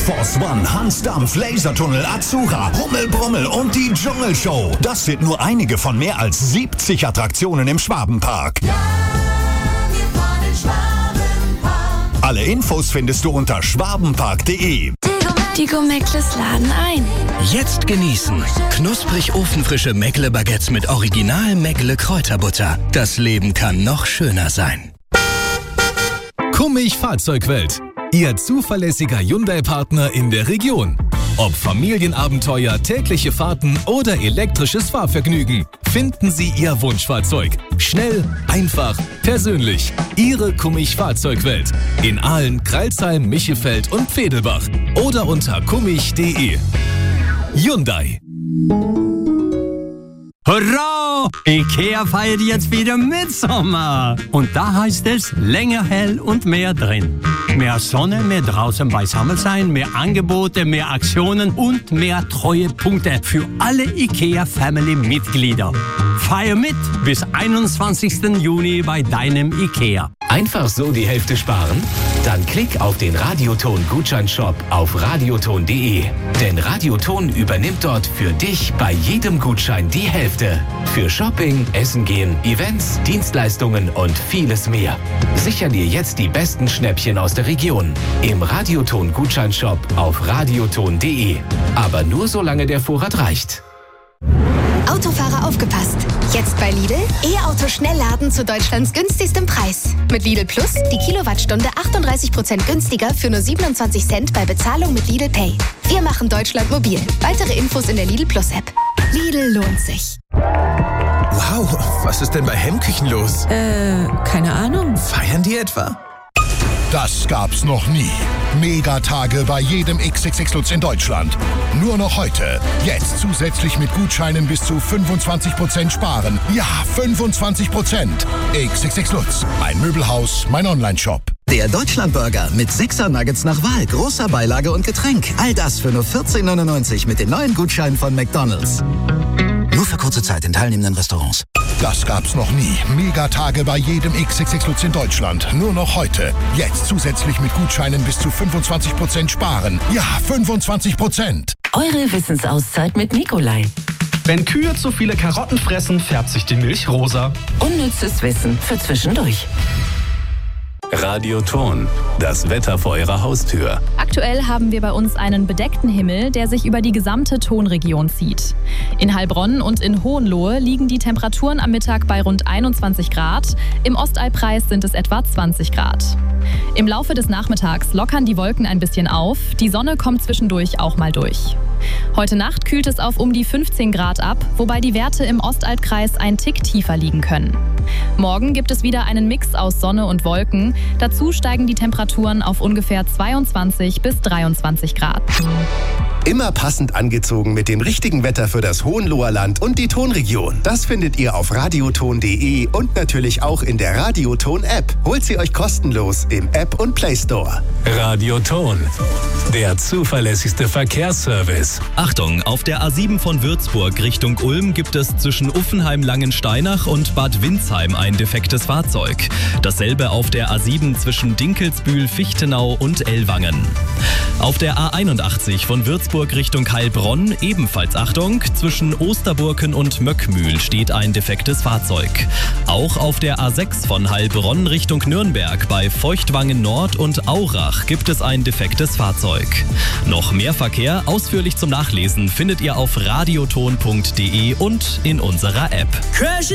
Force One, Hans Dampf, Lasertunnel, Azura, Hummel Brummel und die Dschungelshow. Das sind nur einige von mehr als 70 Attraktionen im Schwabenpark. Ja, wir fahren in Schwabenpark. Alle Infos findest du unter schwabenpark.de. Die Go-Meckles laden ein. Jetzt genießen. Knusprig ofenfrische Meckle-Baguettes mit Original Meckle-Kräuterbutter. Das Leben kann noch schöner sein. Kummig Fahrzeugwelt. Ihr zuverlässiger Hyundai-Partner in der Region. Ob Familienabenteuer, tägliche Fahrten oder elektrisches Fahrvergnügen. Finden Sie Ihr Wunschfahrzeug. Schnell, einfach, persönlich. Ihre Kummig Fahrzeugwelt. In Aalen, Crailsheim, Michelfeld und Vedelbach. Oder unter kummig.de. Hyundai. Hurra! Ikea feiert jetzt wieder Mitsommer. Und da heißt es länger hell und mehr drin. Mehr Sonne, mehr draußen beisammen sein, mehr Angebote, mehr Aktionen und mehr Treuepunkte für alle Ikea-Family-Mitglieder. Feier mit bis 21. Juni bei deinem Ikea. Einfach so die Hälfte sparen? Dann klick auf den Radioton-Gutscheinshop auf radioton.de. Denn Radioton übernimmt dort für dich bei jedem Gutschein die Hälfte. Für Shopping, Essen gehen, Events, Dienstleistungen und vieles mehr. Sicher dir jetzt die besten Schnäppchen aus der Region. Im Radioton-Gutscheinshop auf radioton.de. Aber nur solange der Vorrat reicht. Autofahrer aufgepasst! Jetzt bei Lidl E-Auto Schnellladen zu Deutschlands günstigstem Preis. Mit Lidl Plus die Kilowattstunde 38% günstiger für nur 27 Cent bei Bezahlung mit Lidl Pay. Wir machen Deutschland mobil. Weitere Infos in der Lidl Plus App. Lidl lohnt sich. Wow, was ist denn bei Hemmküchen los? Keine Ahnung. Feiern die etwa? Das gab's noch nie. Megatage bei jedem XXX Lutz in Deutschland. Nur noch heute. Jetzt zusätzlich mit Gutscheinen bis zu 25% sparen. Ja, 25%. XXX Lutz. Ein Möbelhaus, mein Onlineshop. Der Deutschlandburger mit 6er Nuggets nach Wahl, großer Beilage und Getränk. All das für nur 14,99 mit den neuen Gutscheinen von McDonald's. Nur für kurze Zeit in teilnehmenden Restaurants. Das gab's noch nie. Megatage bei jedem XXX Lutz in Deutschland. Nur noch heute. Jetzt zusätzlich mit Gutscheinen bis zu 25% sparen. Ja, 25%. Eure Wissensauszeit mit Nikolai. Wenn Kühe zu viele Karotten fressen, färbt sich die Milch rosa. Unnützes Wissen für zwischendurch. Radioton, das Wetter vor Ihrer Haustür. Aktuell haben wir bei uns einen bedeckten Himmel, der sich über die gesamte Tonregion zieht. In Heilbronn und in Hohenlohe liegen die Temperaturen am Mittag bei rund 21 Grad. Im Ostalbkreis sind es etwa 20 Grad. Im Laufe des Nachmittags lockern die Wolken ein bisschen auf. Die Sonne kommt zwischendurch auch mal durch. Heute Nacht kühlt es auf um die 15 Grad ab, wobei die Werte im Ostalbkreis ein Tick tiefer liegen können. Morgen gibt es wieder einen Mix aus Sonne und Wolken. Dazu steigen die Temperaturen auf ungefähr 22 bis 23 Grad. Immer passend angezogen mit dem richtigen Wetter für das Hohenloher Land und die Tonregion. Das findet ihr auf radioton.de und natürlich auch in der Radioton-App. Holt sie euch kostenlos im App und Play Store. Radioton, der zuverlässigste Verkehrsservice. Achtung, auf der A7 von Würzburg Richtung Ulm gibt es zwischen Uffenheim-Langensteinach und Bad Windsheim ein defektes Fahrzeug. Dasselbe auf der A7 zwischen Dinkelsbühl, Fichtenau und Ellwangen. Auf der A81 von Würzburg Richtung Heilbronn ebenfalls Achtung, zwischen Osterburken und Möckmühl steht ein defektes Fahrzeug. Auch auf der A6 von Heilbronn Richtung Nürnberg bei Feuchtwangen Nord und Aurach gibt es ein defektes Fahrzeug. Noch mehr Verkehr ausführlich zum Nachlesen findet ihr auf radioton.de und in unserer App.